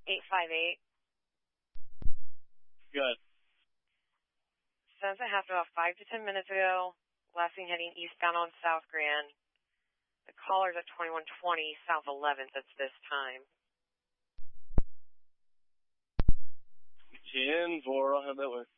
858. Good. Says it happened about 5 to 10 minutes ago. Last thing heading eastbound on South Grand. The caller's at 2120 South 11th. It's this time. 10-4, I'll have that way.